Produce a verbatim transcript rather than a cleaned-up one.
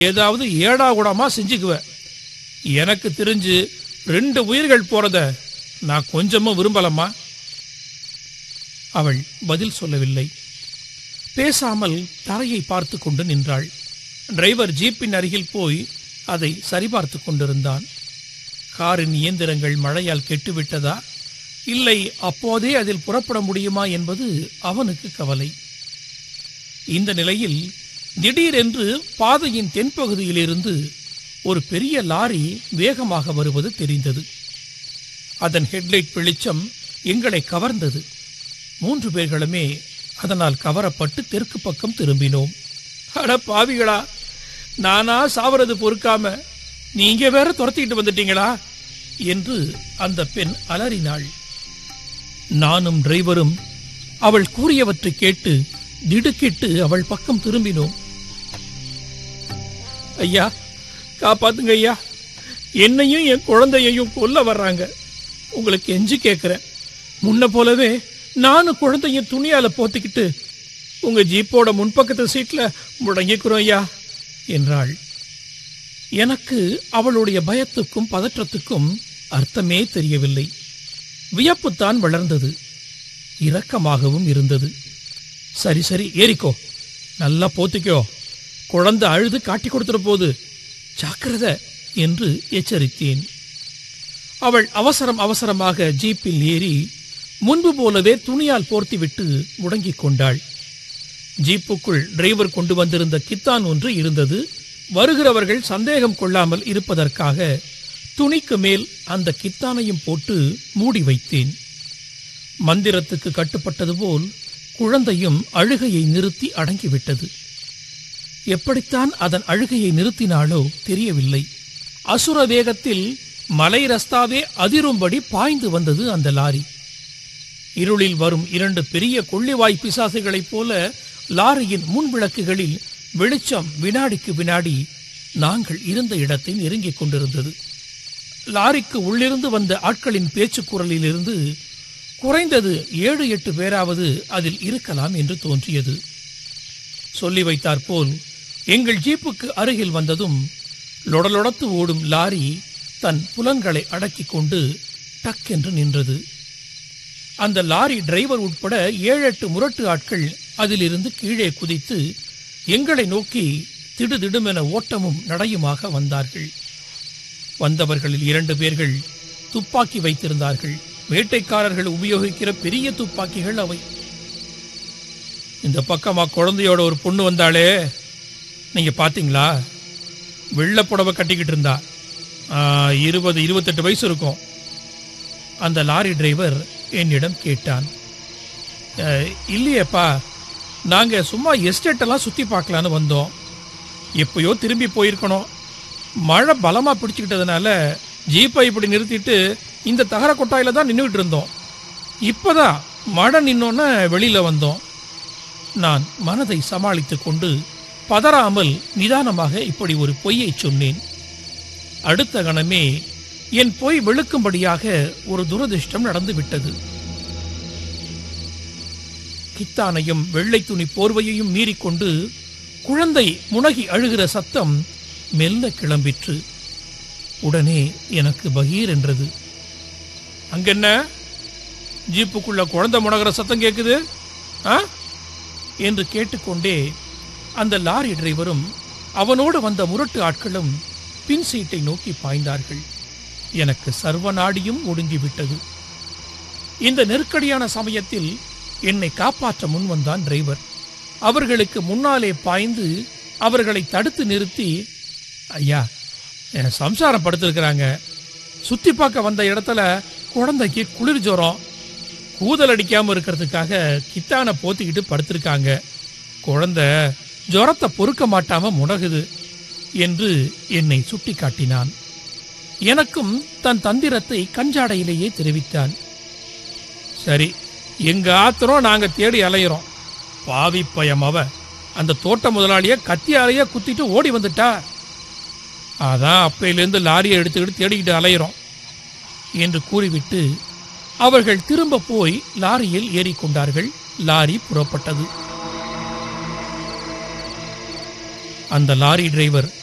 ஏதாவது ஏடா கூடமா செஞ்சுக்குவ. எனக்கு தெரிஞ்சு ரெண்டு உயிர்கள் போறத நான் கொஞ்சமும் விரும்பலம்மா. அவள் பதில் சொல்லவில்லை. பேசாமல் தரையை பார்த்து கொண்டு நின்றாள். டிரைவர் ஜீப்பின் அருகில் போய் அதை சரிபார்த்து கொண்டிருந்தான். காரின் இயந்திரங்கள் மழையால் கெட்டுவிட்டதா, இல்லை அப்போதே அதில் புறப்பட முடியுமா என்பது அவனுக்கு கவலை. இந்த நிலையில் திடீரென்று பாதையின் தென்பகுதியிலிருந்து ஒரு பெரிய லாரி வேகமாக வருவது தெரிந்தது. அதன் ஹெட்லைட் வெளிச்சம் எங்களை கவர்ந்தது. மூன்று பேர்களுமே அதனால் கவரப்பட்டு தெற்கு பக்கம் திரும்பினோம். அட பாவிகளா, நானா சாவறது பொறுக்காம நீங்க வேற துரத்திக்கிட்டு வந்துட்டீங்களா என்று அந்த பெண் அலறினாள். நானும் டிரைவரும் அவள் கூறியவற்றை கேட்டு திடுக்கிட்டு அவள் பக்கம் திரும்பினோம். ஐயா, காப்பாத்துங்க ஐயா, என்னையும் என் குழந்தையையும் கொல்ல வர்றாங்க. உங்களுக்கு எஞ்சி கேட்கிறேன், முன்ன போலவே நானும் குழந்தையும் துணியால போத்திக்கிட்டு உங்க ஜீப்போட முன்பக்கத்து சீட்ல முடங்கிக்கிறோம் ஐயா என்றாள். எனக்கு அவளுடைய பயத்துக்கும் பதற்றத்துக்கும் அர்த்தமே தெரியவில்லை. வியப்புத்தான் வளர்ந்தது, இரக்கமாகவும் இருந்தது. சரி சரி ஏறிக்கோ, நல்லா போத்திக்கோ, குழந்தை அழுது காட்டி கொடுத்துற போது, ஜாக்கிரதை என்று எச்சரித்தேன். அவள் அவசரம் அவசரமாக ஜீப்பில் ஏறி முன்பு போலவே துணியால் போர்த்திவிட்டு முடங்கிக் கொண்டாள். ஜீப்புக்குள் டிரைவர் கொண்டு வந்திருந்த கித்தான் ஒன்று இருந்தது. வருகிறவர்கள் சந்தேகம் கொள்ளாமல் இருப்பதற்காக துணிக்கு மேல் அந்த கித்தானையும் போட்டு மூடி வைத்தேன். மந்திரத்துக்கு கட்டுப்பட்டது போல் குழந்தையும் அழுகையை நிறுத்தி அடங்கிவிட்டது. எப்படித்தான் அதன் அழுகையை நிறுத்தினாலோ தெரியவில்லை. அசுர வேகத்தில் மலை ரஸ்தாவே அதிரும்படி பாய்ந்து வந்தது அந்த லாரி. இருளில் வரும் இரண்டு பெரிய கொள்ளிவாய் பிசாசுகளைப் போல லாரியின் முன்விளக்குகளில் வெளிச்சம் வினாடிக்கு வினாடி நாங்கள் இருந்த இடத்தை நெருங்கிக் கொண்டிருந்தது. லாரிக்கு உள்ளிருந்து வந்த ஆட்களின் பேச்சு குரலிலிருந்து குறைந்தது ஏழு எட்டு பேராவது அதில் இருக்கலாம் என்று தோன்றியது. சொல்லி வைத்தாற்போல் எங்கள் ஜீப்புக்கு அருகில் வந்ததும் லொடலொடத்து ஓடும் லாரி தன் புலன்களை அடக்கிக் கொண்டு டக்கென்று நின்றது. அந்த லாரி டிரைவர் உட்பட ஏழு எட்டு முரட்டு ஆட்கள் அதிலிருந்து கீழே குதித்து எங்களை நோக்கி திடுதிடுமென ஓட்டமும் நடையுமாக வந்தார்கள். வந்தவர்களில் இரண்டு பேர்கள் துப்பாக்கி வைத்திருந்தார்கள். வேட்டைக்காரர்கள் உபயோகிக்கிற பெரிய துப்பாக்கிகள் அவை. இந்த பக்கமா குழந்தையோட ஒரு பொண்ணு வந்தாலே, நீங்க பாத்தீங்களா? வெள்ளை புடவை கட்டிக்கிட்டு இருந்தா, இருபது இருபத்தெட்டு வயசு இருக்கும். அந்த லாரி டிரைவர் என்னிடம் கேட்டான். இல்லையேப்பா, நாங்க சும்மா எஸ்டேட் எல்லாம் சுத்தி பார்க்கலான்னு வந்தோம். எப்பயோ திரும்பி போயிருக்கணும். மழை பலமா பிடிச்சுக்கிட்டதுனால ஜீப்பை இப்படி நிறுத்திட்டு இந்த தகர கொட்டாயில தான் நின்றுட்டு இருந்தோம். இப்பதான் மழை நின்னோன்னு வெளியில வந்தோம். நான் மனதை சமாளித்துக் கொண்டு பதறாமல் நிதானமாக இப்படி ஒரு பொய்யை சொன்னேன். அடுத்த கணமே என் பொய் வெளுக்கும்படியாக ஒரு துரதிர்ஷ்டம் நடந்து விட்டது. கித்தானையும் வெள்ளை துணி போர்வையையும் மீறிக்கொண்டு குழந்தை முனகி அழுகிற சத்தம் மெல்ல கிளம்பிற்று. உடனே எனக்கு பகீர் என்றது. அங்கென்ன, ஜீப்புக்குள்ள குழந்தை முனகிற சத்தம் கேட்குது என்று கேட்டுக்கொண்டே அந்த லாரி டிரைவரும் அவனோடு வந்த முரட்டு ஆட்களும் பின் சீட்டை நோக்கி பாய்ந்தார்கள். எனக்கு சர்வநாடியும் ஒடுங்கிவிட்டது. இந்த நெருக்கடியான சமயத்தில் என்னை காப்பாற்ற முன் வந்தான் டிரைவர். அவர்களுக்கு முன்னாலே பாய்ந்து அவர்களை தடுத்து நிறுத்தி, ஐயா, என் சம்சாரம் படுத்திருக்கிறாங்க. சுத்தி பார்க்க வந்த இடத்துல குழந்தைக்கு குளிர் ஜுரம், கூதல் அடிக்காம இருக்கிறதுக்காக கித்தானை போத்திக்கிட்டு படுத்திருக்காங்க. குழந்தை ஜுரத்தை பொறுக்க மாட்டாம முடகுது என்று என்னை சுட்டி காட்டினான். எனக்கும் தன் தந்திரத்தை கஞ்சாடையிலேயே தெரிவித்தான். சரி, எங்க ஆத்திரம் நாங்க தேடி அலையிறோம். பாவி பயம் அவ அந்த தோட்ட முதலாளிய கத்தியாலேயே குத்திட்டு ஓடி வந்துட்டா. அதான் அப்பையிலிருந்து லாரியை எடுத்துக்கிட்டு தேடிக்கிட்டு அலையிறோம் என்று கூறிவிட்டு அவர்கள் திரும்ப போய் லாரியில் ஏறிக்கொண்டார்கள். லாரி புறப்பட்டது. அந்த லாரி டிரைவர்